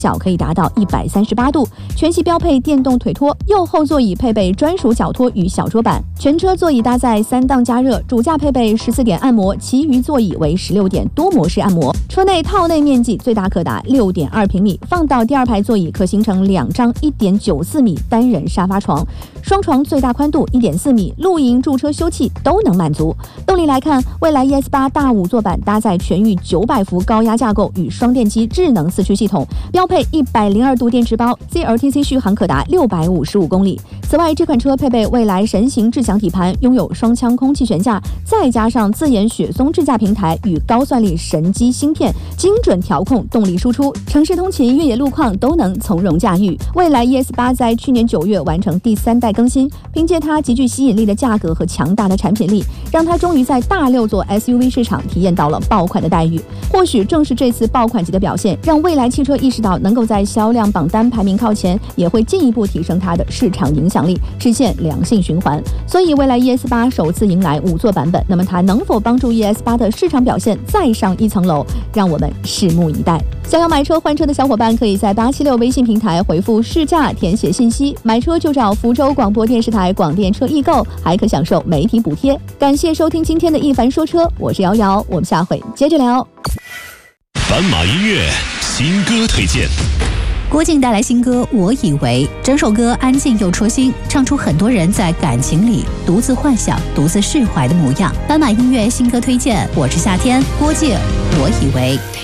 角可以达到138度，全系标配电动腿托，右后座椅配备专属脚托与小桌板，全车座椅搭载3档加热，主驾配备14点按摩，其余座椅为16点多模式按摩。车内套内面积最大可达6.2平米，放倒第二排座椅可形成2张1.94米单人沙发床，双床最大宽度1.4米，露营、驻车休憩都能满足。动力来看，蔚来 ES8 大5座版搭载全域900伏高压架构与双电机智能4驱系统，标配102度电池包 ，CLTC 续航可达655公里。此外，这款车配备蔚来神行智享底盘，拥有双腔空气悬架，再加上自研雪松智驾平台与高算力神机芯片，精准调控动力输出，城市通勤、越野路况都能从容驾驭。蔚来 ES8 在去年9月完成第3代更新，凭借它极具吸引力的价格和强大的产品力，让它终于在大6座 SUV 市场体验到了爆款的待遇。或许正是这次爆款级的表现，让蔚来汽车意识到能够在销量榜单排名靠前，也会进一步提升它的市场影响力，实现良性循环。所以蔚来 ES8 首次迎来5座版本，那么它能否帮助 ES8 的市场表现再上一层楼，让我们拭目以待。想要买车换车的小伙伴，可以在876微信平台回复试驾填写信息，买车就找福州广播电视台广电车易购，还可享受媒体补贴。感谢收听今天的一凡说车，我是瑶瑶，我们下回接着聊。 斑马音乐新歌推荐。 郭靖带来新歌《我以为》，整首歌安静又戳心，唱出很多人在感情里独自幻想、独自释怀的模样。斑马音乐新歌推荐，我是夏天，郭靖《我以为》。